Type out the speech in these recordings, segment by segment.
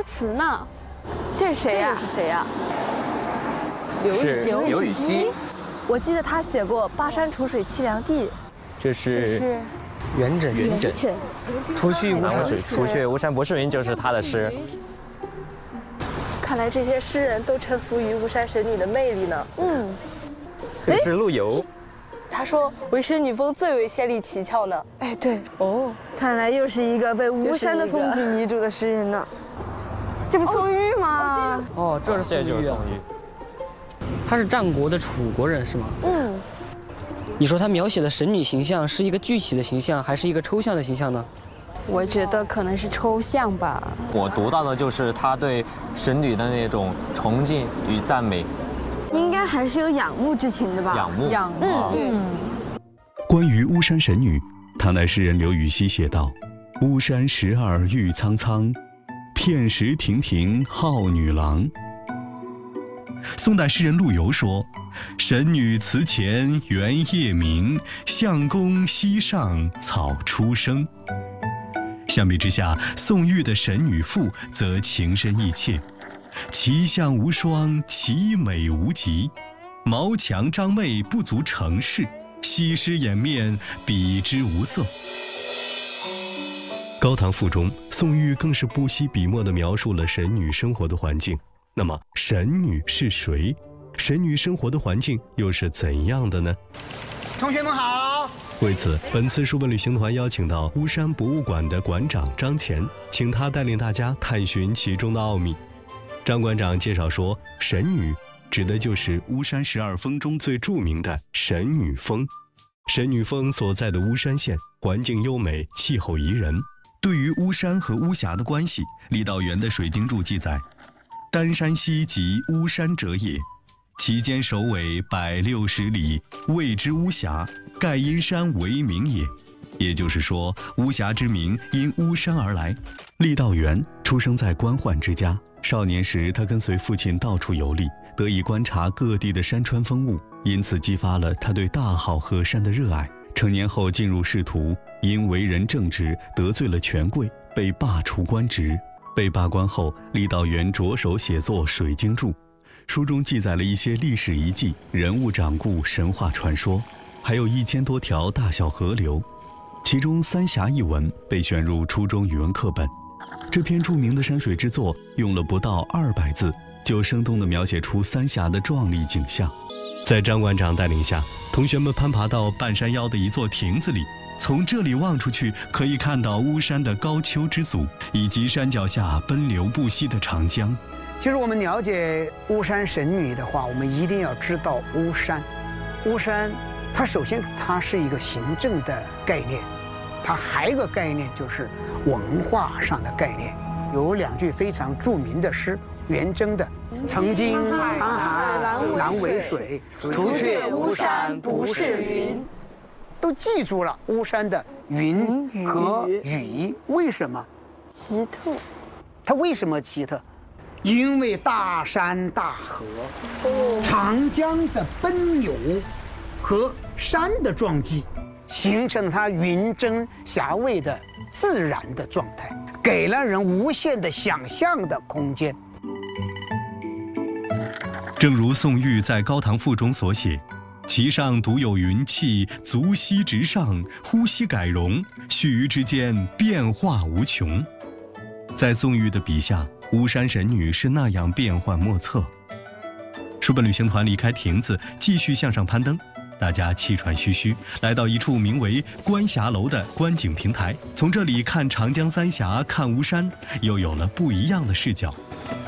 词呢。 这是谁呀？ 这又是谁呀？ 是刘禹锡。 我记得他写过“巴山楚水凄凉地”。 这是元稹。除去巫山不是云就是他的诗。 看来这些诗人都臣服于巫山神女的魅力呢。 这是陆游。 他说唯神女峰最为仙力奇峭呢。 哎，对哦，看来又是一个被巫山的风景迷住的诗人呢。这不宋玉吗？ 哦，这就是宋玉。 他是战国的楚国人是吗？你说他描写的神女形象是一个具体的形象，还是一个抽象的形象呢？ 我觉得可能是抽象吧。 我读到的就是他对神女的那种崇敬与赞美， 应该还是有仰慕之情的吧？ 仰慕， 对。 关于巫山神女，唐代诗人刘禹锡写道：“巫山十二玉苍苍，片石亭亭号女郎。”宋代诗人陆游说：“神女祠前圆夜明，相公溪上草初生。”相比之下，宋玉的《神女赋》则情深意切，其相无双，其美无极，毛强张媚不足成事，西施掩面比之无色。《高唐赋》中，宋玉更是不惜笔墨地描述了神女生活的环境。那么，神女是谁？神女生活的环境又是怎样的呢？ 同学们好。 为此，本次书本旅行团邀请到巫山博物馆的馆长张乾，请他带领大家探寻其中的奥秘。张馆长介绍说，神女指的就是巫山12峰中最著名的神女峰。神女峰所在的巫山县环境优美，气候宜人。对于巫山和巫峡的关系，郦道元的《水经注》记载：“丹山兮即巫山者也，其间首尾160里，谓之巫峡，盖因山为名也。”也就是说，巫峡之名因巫山而来。郦道元出生在官宦之家，少年时他跟随父亲到处游历，得以观察各地的山川风物，因此激发了他对大好河山的热爱。成年后进入仕途，因为人正直，得罪了权贵，被罢除官职。被罢官后，郦道元着手写作《水经注》，书中记载了一些历史遗迹、人物掌故、神话传说，还有1000多条大小河流。其中三峡一文被选入初中语文课本。这篇著名的山水之作用了不到200字，就生动地描写出三峡的壮丽景象。在张馆长带领下，同学们攀爬到半山腰的一座亭子里，从这里望出去，可以看到巫山的高丘之阻，以及山脚下奔流不息的长江。 其实我们了解巫山神女的话，我们一定要知道巫山。巫山，它首先它是一个行政的概念，它还有一个概念就是文化上的概念。有2句非常著名的诗，元稹的“曾经沧海难为水，除却巫山不是云”，都记住了巫山的云和雨。为什么奇特？ 它为什么奇特？因为大山大河、长江的奔流和山的撞击，形成了它云蒸霞蔚的自然的状态，给了人无限的想象的空间。 正如宋玉在《高唐赋》中所写：“其上独有云气，足息直上，呼吸改容，须臾之间变化无穷。”在宋玉的笔下，巫山神女是那样变幻莫测。书本旅行团离开亭子，继续向上攀登。大家气喘吁吁，来到一处名为观峡楼的观景平台，从这里看长江三峡，看巫山，又有了不一样的视角。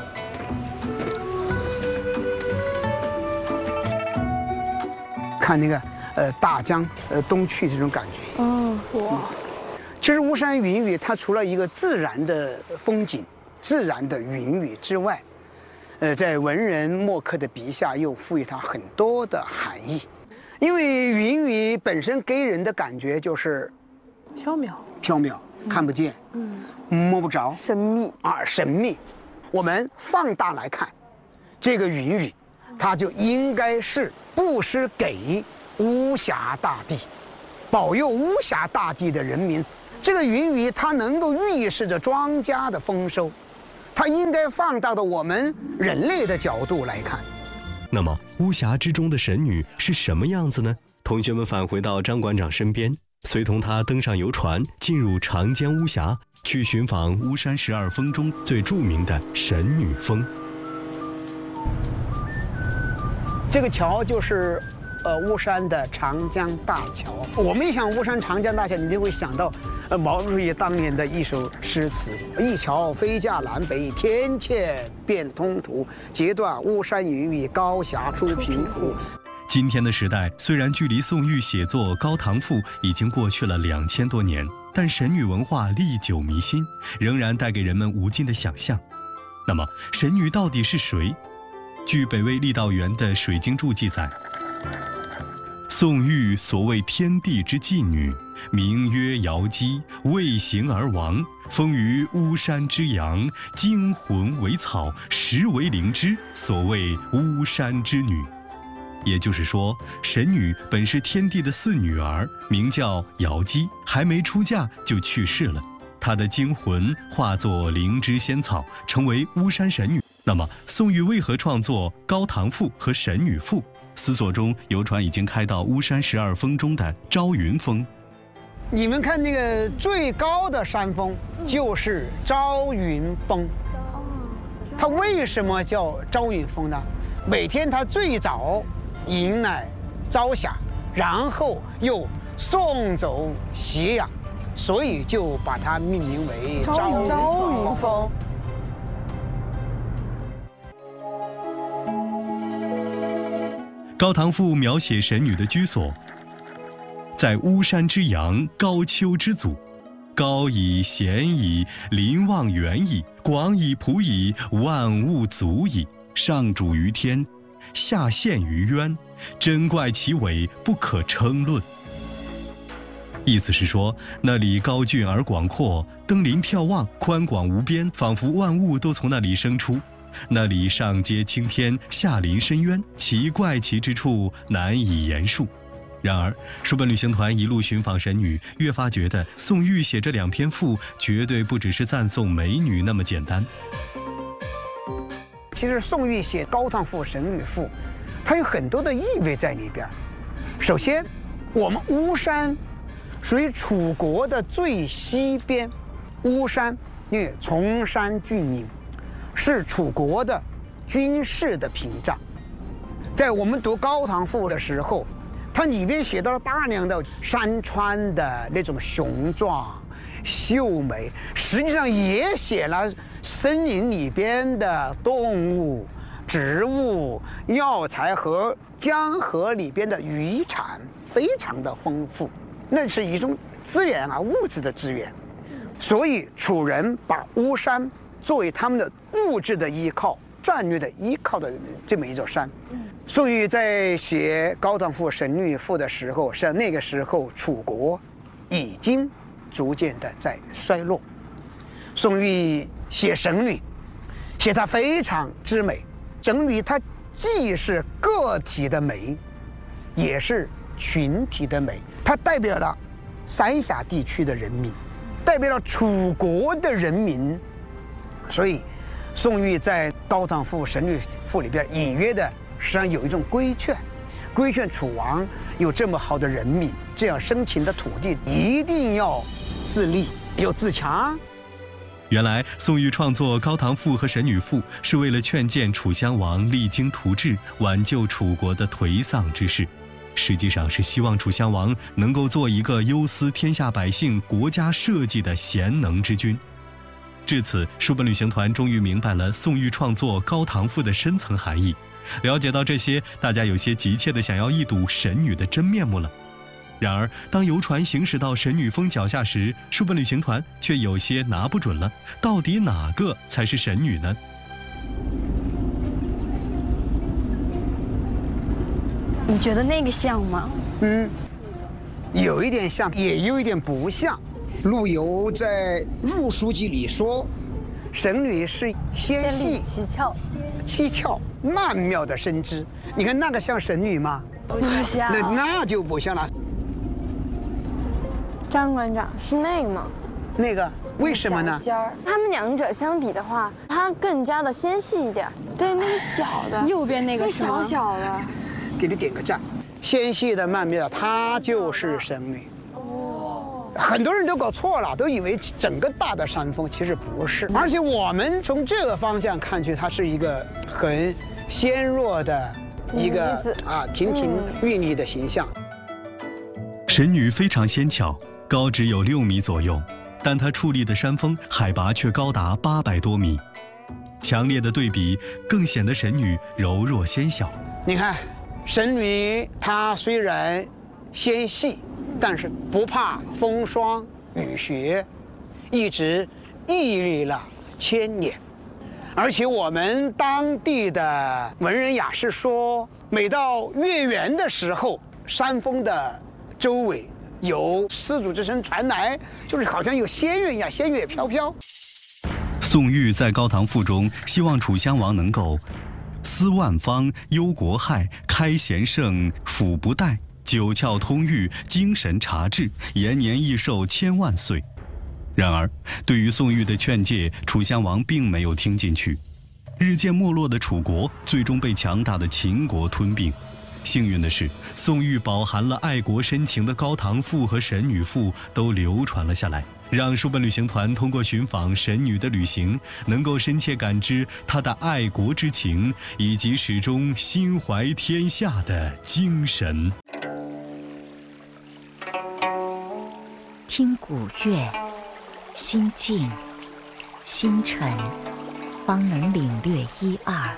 看那个大江东去这种感觉。哇！其实巫山云雨它除了一个自然的风景、自然的云雨之外，在文人墨客的笔下又赋予它很多的含义。因为云雨本身给人的感觉就是缥缈，看不见，摸不着， 神秘啊，神秘。我们放大来看，这个云雨，它就应该是布施给巫峡大地，保佑巫峡大地的人民。这个云雨它能够预示着庄稼的丰收， 它应该放大到我们人类的角度来看。 那么巫峡之中的神女是什么样子呢？同学们返回到张馆长身边，随同他登上游船，进入长江巫峡，去寻访巫山12峰中最著名的神女峰。 这个桥就是巫山的长江大桥。我们一想巫山长江大桥，你就会想到毛主席当年的一首诗词：一桥飞架南北，天堑变通途，截断巫山云雨，高峡出平湖。 今天的时代，虽然距离宋玉写作《高唐赋》已经过去了2000多年，但神女文化历久弥新，仍然带给人们无尽的想象。那么，神女到底是谁？据北魏郦道元的《水经注》记载，宋玉所谓天地之妓女，名曰瑶姬，未形而亡，封于巫山之阳，精魂为草，实为灵芝，所谓巫山之女。也就是说，神女本是天帝的4女儿，名叫瑶姬，还没出嫁就去世了。她的精魂化作灵芝仙草，成为巫山神女。那么，宋玉为何创作《高唐赋》和《神女赋》？思索中，游船已经开到巫山12峰中的朝云峰。 你们看那个最高的山峰就是朝云峰。它为什么叫朝云峰呢？每天它最早迎来朝霞，然后又送走斜阳，所以就把它命名为朝云峰。 《高唐赋》描写神女的居所，在巫山之阳，高丘之祖，高矣，咸矣，临望远矣，广矣，普矣，万物足矣。上主于天，下陷于渊，珍怪其伟，不可称论。意思是说，那里高峻而广阔，登临眺望，宽广无边，仿佛万物都从那里生出。那里上接青天，下临深渊，其怪奇之处难以言述。然而，书本旅行团一路寻访神女，越发觉得宋玉写这2篇赋绝对不只是赞颂美女那么简单。 其实宋玉写《高唐赋》《神女赋》，它有很多的意味在里边。首先，我们巫山属于楚国的最西边，巫山因为崇山峻岭，是楚国的军事的屏障。在我们读《高唐赋》的时候，它里边写到了大量的山川的那种雄壮、秀美，实际上也写了森林里边的动物、植物、药材和江河里边的渔产，非常的丰富。那是一种资源啊，物质的资源。所以楚人把巫山作为他们的物质的依靠、战略的依靠的这么一座山。宋玉在写《高唐赋》《神女赋》的时候，是那个时候楚国已经逐渐的在衰落。宋玉写神女，写她非常之美。神女她既是个体的美，也是群体的美，它代表了三峡地区的人民，代表了楚国的人民。所以，宋玉在《高唐赋》《神女赋》里边隐约的实际上有一种规劝楚王有这么好的人民，这样生情的土地，一定要自立，要自强。 原来，宋玉创作《高唐赋》和《神女赋》是为了劝谏楚襄王励精图治，挽救楚国的颓丧之势。实际上是希望楚襄王能够做一个忧思天下百姓、国家社稷的贤能之君。至此，书本旅行团终于明白了宋玉创作《高唐赋》的深层含义。了解到这些，大家有些急切地想要一睹神女的真面目了。然而，当游船行驶到神女峰脚下时，书本旅行团却有些拿不准了，到底哪个才是神女呢？ 你觉得那个像吗？ 有一点像，也有一点不像。陆游在《入书记》里说，神女是纤细、七窍、曼妙的身姿。你看那个像神女吗？ 不像。 那就不像了。 张馆长，是那个吗？ 那个，为什么呢？ 它们两者相比的话，它更加的纤细一点。对，那个小的， 右边那个是吗？ 小小的， 给你点个赞。纤细的曼妙，它就是神女。很多人都搞错了，都以为整个大的山峰其实不是，而且我们从这个方向看去，它是一个很纤弱的一个亭亭玉立的形象。 神女非常纤巧，高只有6米左右，但她矗立的山峰海拔却高达800多米。强烈的对比更显得神女柔弱纤小。 你看，神女她虽然纤细，但是不怕风霜雨雪，一直屹立了1000年。而且我们当地的文人雅士说，每到月圆的时候，山峰的周围有丝竹之声传来，就是好像有仙乐一样，仙乐飘飘。 宋玉在《高唐赋》中希望楚襄王能够思万方，忧国害，开贤圣，抚不殆，九窍通狱，精神察治，延年益寿1000万岁。然而，对于宋玉的劝诫，楚襄王并没有听进去。日渐没落的楚国最终被强大的秦国吞并。幸运的是，宋玉饱含了爱国深情的《高唐赋》和《神女赋》都流传了下来，让书本旅行团通过寻访神女的旅行，能够深切感知她的爱国之情，以及始终心怀天下的精神。 听古乐，心静心沉，方能领略1、2。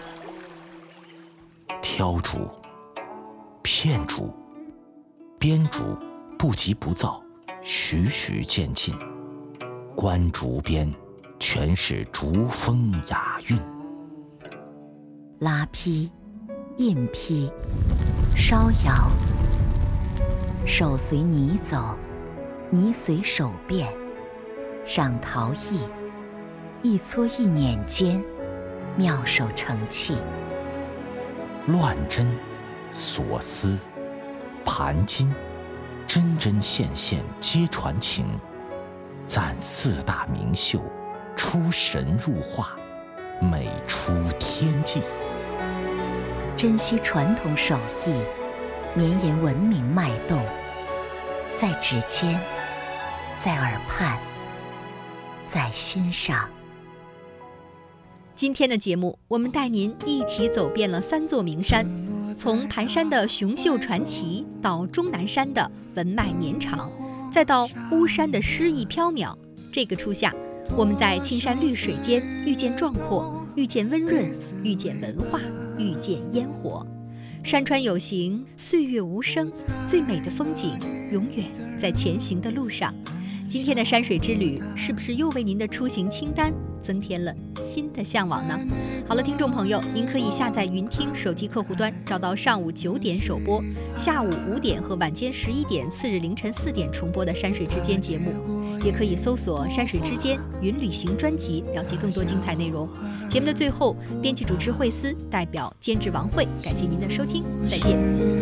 挑竹、片竹、编竹不急不躁，徐徐渐进。观竹边，全是竹风雅韵。 拉坯、印坯、烧窑，手随泥走，泥随手变，上陶艺，一搓一捻间，妙手成器。 乱针、锁丝、盘金，针针线线皆传情。赞4大名秀，出神入化，美出天际。 珍惜传统手艺，绵延文明脉动，在指尖，在耳畔，在心上。 今天的节目，我们带您一起走遍了3座名山，从盘山的雄秀传奇，到终南山的文脉绵长，再到巫山的诗意缥缈。这个初夏，我们在青山绿水间遇见壮阔，遇见温润，遇见文化，遇见烟火。山川有形，岁月无声，最美的风景永远在前行的路上。今天的山水之旅，是不是又为您的出行清单增添了新的向往呢？好了，听众朋友，您可以下载云听手机客户端，找到上午9点首播，下午5点和晚间11点，次日凌晨4点重播的山水之间节目，也可以搜索山水之间云旅行专辑，了解更多精彩内容。节目的最后，编辑主持惠思代表监制王慧，感谢您的收听，再见。